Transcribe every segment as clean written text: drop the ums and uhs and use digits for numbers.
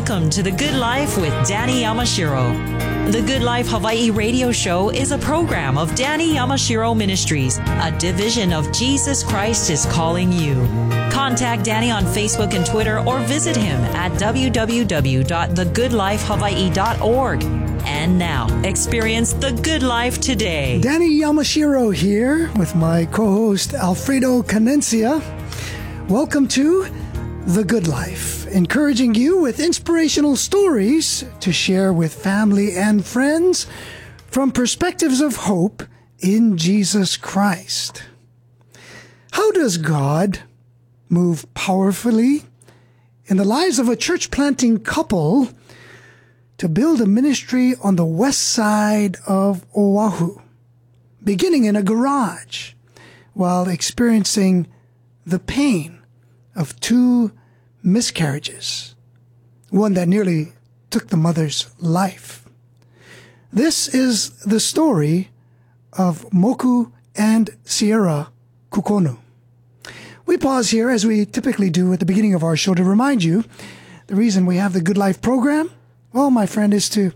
Welcome to The Good Life with Danny Yamashiro. The Good Life Hawaii radio show is a program of Danny Yamashiro Ministries, a division of Jesus Christ is Calling You. Contact Danny on Facebook and Twitter or visit him at www.thegoodlifehawaii.org. And now, experience the good life today. Danny Yamashiro here with my co-host Alfredo Canencia. Welcome to The Good Life, encouraging you with inspirational stories to share with family and friends from perspectives of hope in Jesus Christ. How does God move powerfully in the lives of a church-planting couple to build a ministry on the west side of Oahu, beginning in a garage while experiencing the pain of 2 miscarriages, one that nearly took the mother's life? This is the story of Moku and Sierra Kukonu. We pause here, as we typically do at the beginning of our show, to remind you the reason we have the Good Life program. Well, my friend, is to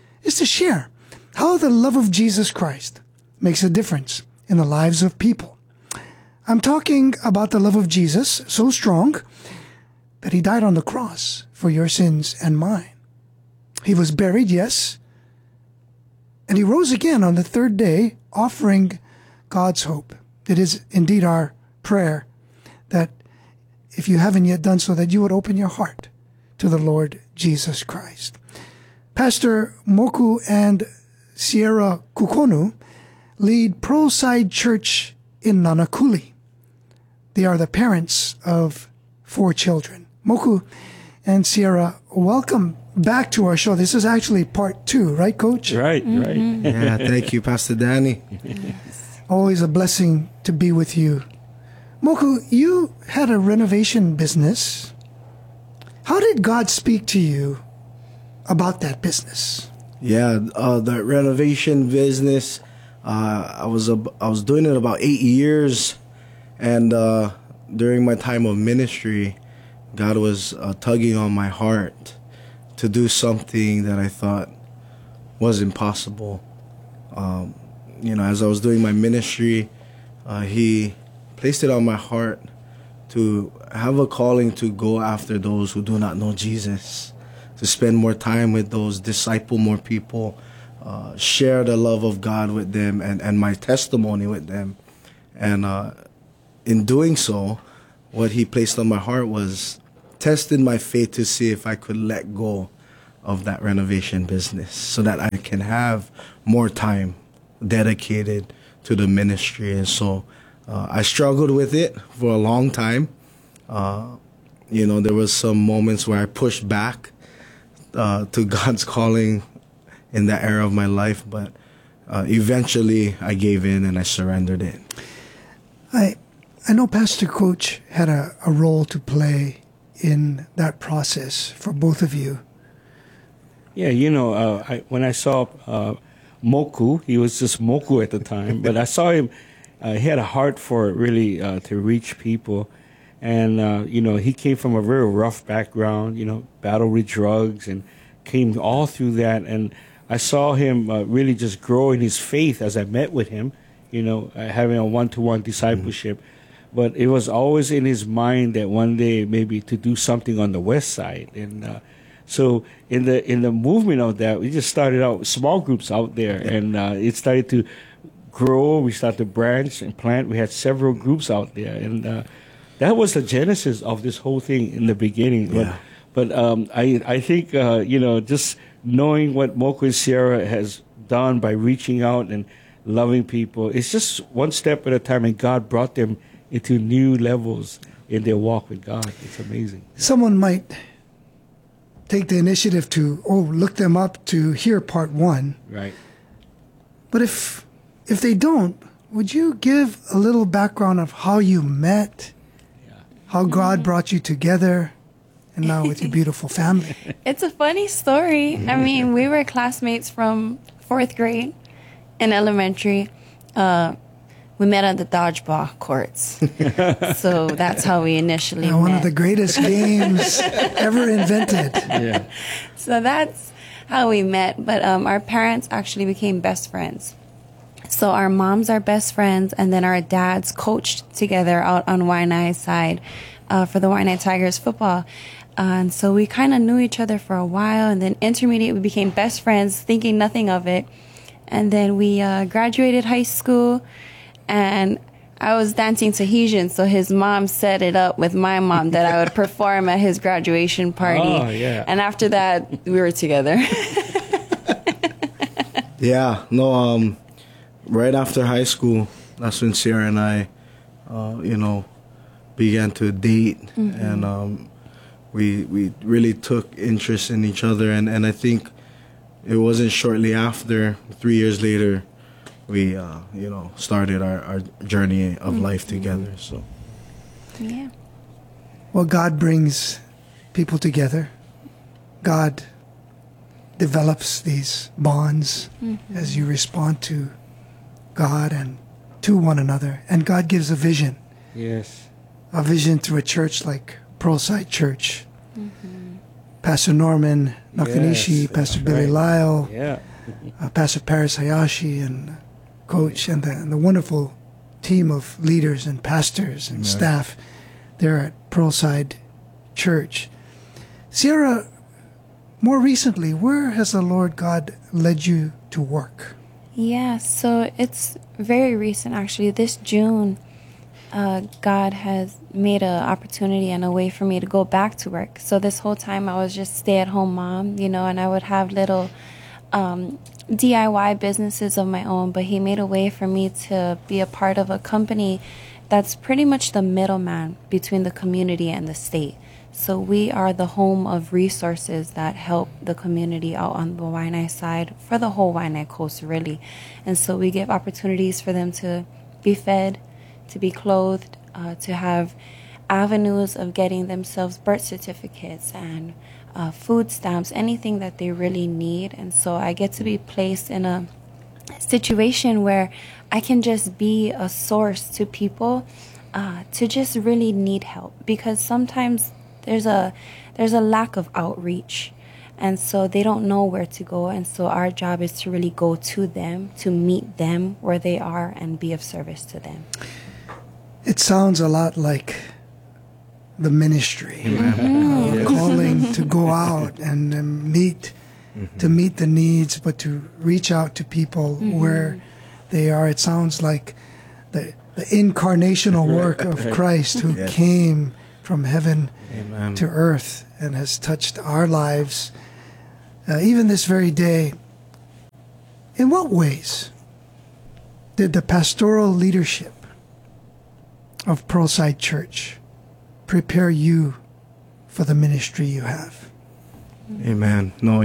share how the love of Jesus Christ makes a difference in the lives of people. I'm talking about the love of Jesus, so strong that he died on the cross for your sins and mine. He was buried, yes, and he rose again on the 3rd day, offering God's hope. It is indeed our prayer that if you haven't yet done so, that you would open your heart to the Lord Jesus Christ. Pastor Moku and Sierra Kukonu lead Pearlside Church in Nanakuli. They are the parents of 4 children. Moku and Sierra, welcome back to our show. This is actually part 2, right, Coach? Right. Yeah, thank you, Pastor Danny. Always a blessing to be with you. Moku, you had a renovation business. How did God speak to you about that business? Yeah, the renovation business, I was doing it about 8 years, and during my time of ministry, God was tugging on my heart to do something that I thought was impossible. As I was doing my ministry, He placed it on my heart to have a calling to go after those who do not know Jesus, to spend more time with those, disciple more people, share the love of God with them and my testimony with them. And in doing so, what he placed on my heart was testing my faith to see if I could let go of that renovation business so that I can have more time dedicated to the ministry. And so I struggled with it for a long time. There was some moments where I pushed back to God's calling in that era of my life, but eventually I gave in and I surrendered it. I know Pastor Coach had a role to play in that process for both of you. Yeah, when I saw Moku, he was just Moku at the time, but I saw him, he had a heart for really to reach people. And, he came from a very rough background, battled with drugs and came all through that. And I saw him really just grow in his faith as I met with him, having a one-to-one discipleship. Mm-hmm. But it was always in his mind that one day maybe to do something on the west side. And so in the movement of that, we just started out small groups out there, and it started to grow. We started to branch and plant. We had several groups out there, and that was the genesis of this whole thing in the beginning. Yeah. But I think, just knowing what Moku and Sierra has done by reaching out and loving people, it's just one step at a time, and God brought them into new levels in their walk with God. It's amazing. Someone might take the initiative to, look them up to hear part 1. Right. But if they don't, would you give a little background of how you met, how God brought you together, and now with your beautiful family? It's a funny story. I mean, we were classmates from 4th grade in elementary. we met on the dodgeball courts. So that's how we initially met. One of the greatest games ever invented. Yeah. So that's how we met. But our parents actually became best friends. So our moms are best friends, and then our dads coached together out on Waianae side for the Waianae Tigers football. And so we kind of knew each other for a while, and then intermediate we became best friends, thinking nothing of it. And then we graduated high school, and I was dancing Tahitian, so his mom set it up with my mom that I would perform at his graduation party. Oh, yeah. And after that, we were together. Yeah, no, right after high school, that's when Sierra and I, began to date, and we really took interest in each other, and I think it wasn't shortly after, 3 years later, we started our journey of life together. So Yeah. Well, God brings people together. God develops these bonds as you respond to God and to one another. And God gives a vision through a church like Pearlside Church. Pastor Norman Nakanishi, Yes, Pastor that's Billy right. Lyle, Yeah. Pastor Paris Hayashi, and Coach, and the wonderful team of leaders and pastors and staff there at Pearlside Church. Sierra, more recently, where has the Lord God led you to work? Yeah, so it's very recent actually. This June, God has made an opportunity and a way for me to go back to work. So this whole time I was just stay-at-home mom, and I would have little DIY businesses of my own, but He made a way for me to be a part of a company that's pretty much the middleman between the community and the state. So we are the home of resources that help the community out on the Waianae side for the whole Waianae coast, really. And so we give opportunities for them to be fed, to be clothed, to have avenues of getting themselves birth certificates and food stamps, anything that they really need. And so I get to be placed in a situation where I can just be a source to people to just really need help, because sometimes there's a lack of outreach, and so they don't know where to go. And so our job is to really go to them, to meet them where they are and be of service to them. It sounds a lot like the ministry, calling to go out and meet, to meet the needs, but to reach out to people where they are. It sounds like the incarnational work of Christ, who came from heaven to earth and has touched our lives, even this very day. In what ways did the pastoral leadership of Pearlside Church prepare you for the ministry you have? Amen. No,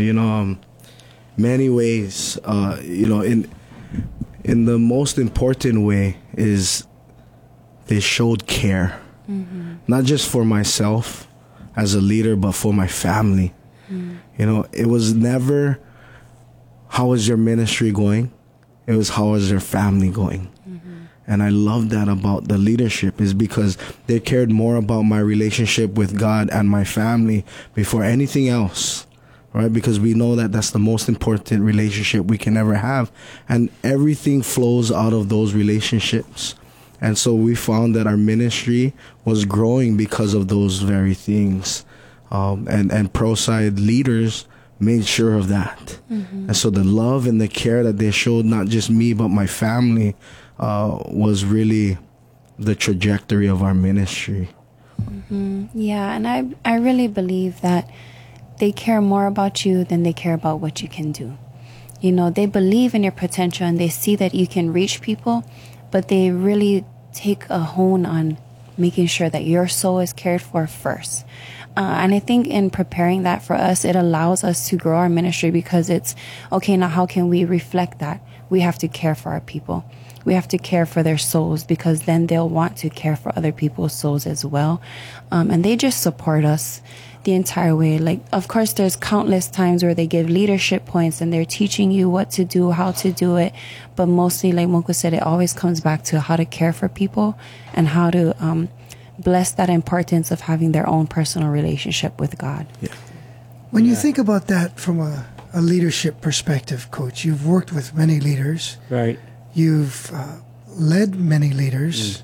many ways, in the most important way is they showed care, not just for myself as a leader, but for my family. It was never, how is your ministry going? It was, how is your family going? And I love that about the leadership, is because they cared more about my relationship with God and my family before anything else, right? Because we know that that's the most important relationship we can ever have. And everything flows out of those relationships. And so we found that our ministry was growing because of those very things. And Pearlside leaders made sure of that. And so the love and the care that they showed, not just me, but my family, was really the trajectory of our ministry. Yeah, and I really believe that they care more about you than they care about what you can do. They believe in your potential and they see that you can reach people, but they really take a hone on making sure that your soul is cared for first. And I think in preparing that for us, it allows us to grow our ministry, because it's, okay, now how can we reflect that? We have to care for our people. We have to care for their souls, because then they'll want to care for other people's souls as well. And they just support us the entire way. Like, of course, there's countless times where they give leadership points and they're teaching you what to do, how to do it. But mostly, like Moku said, it always comes back to how to care for people and how to bless that importance of having their own personal relationship with God. Yeah. When you think about that from a leadership perspective, Coach, you've worked with many leaders. Right. You've led many leaders.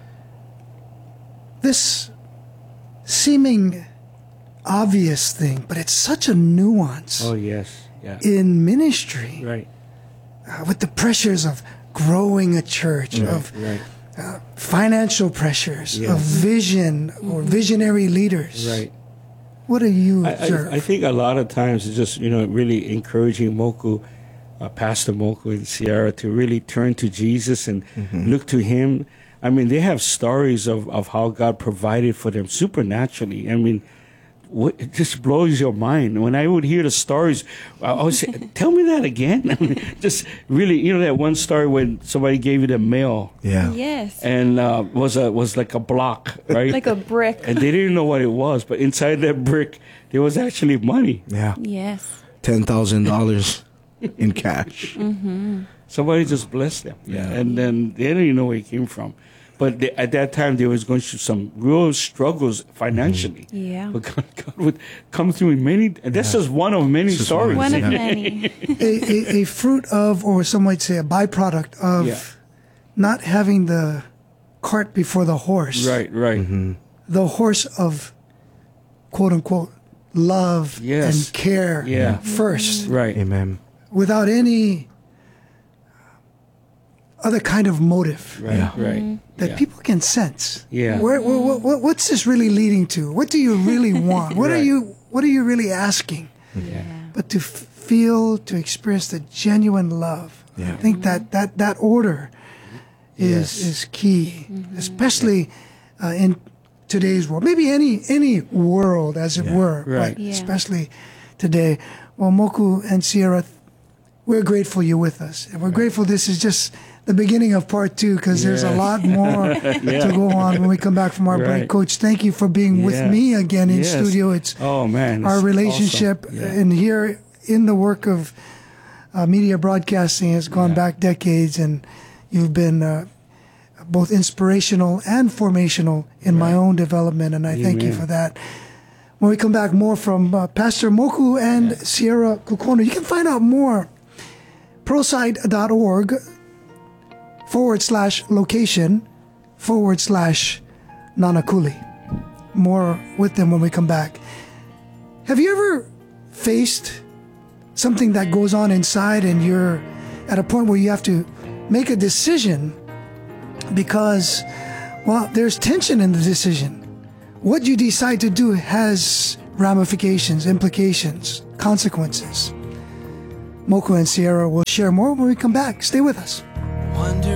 This seeming obvious thing, but it's such a nuance Oh, yes. Yeah. in ministry, Right. with the pressures of growing a church, of Right. financial pressures, Yes. of vision or visionary leaders. Right. What do you observe? I think a lot of times it's just, really encouraging Moku, Pastor Moku and Sierra, to really turn to Jesus and look to Him. I mean, they have stories of how God provided for them supernaturally. I mean, it just blows your mind. When I would hear the stories, I would say, tell me that again. I mean, just really, that one story when somebody gave you the mail Yeah. Yes. and was like a block, right? Like a brick. And they didn't know what it was, but inside that brick, there was actually money. Yeah. Yes. $10,000 in cash. Somebody just blessed them. Yeah. And then they didn't even know where it came from. But at that time, they was going through some real struggles financially. Yeah. But God would come through in many, and that's just one of many just stories. One of Yeah. many. a fruit of, or some might say a byproduct of, Yeah. not having the cart before the horse. Right, right. The horse of, quote unquote, love Yes. and care Yeah. first, Right. Amen. without any other kind of motive Right, Yeah. right. that Yeah. people can sense. Yeah. What's this really leading to? What do you really want? What are Right. you really asking? Yeah. But to feel, to experience the genuine love. Yeah. I think that order Yes. is key, especially in today's world. Maybe any world, as it were, Right. but Yeah. especially today. Well, Moku and Sierra, we're grateful you're with us, and we're grateful this is just the beginning of part 2, because there's a Yes. lot more to go on when we come back from our break. Right. Coach, thank you for being with Yeah. me again in Yes. studio. It's Oh, man. our it's relationship awesome. Yeah. and here in the work of media broadcasting has gone back decades, and you've been both inspirational and formational in my own development, and I thank you Amen. for that. When we come back, more from Pastor Moku and Sierra Kukono. You can find out more, proside.org/location/Nanakuli. More with them when we come back. Have you ever faced something that goes on inside and you're at a point where you have to make a decision because, well, there's tension in the decision? What you decide to do has ramifications, implications, consequences. Moku and Sierra will share more when we come back. Stay with us.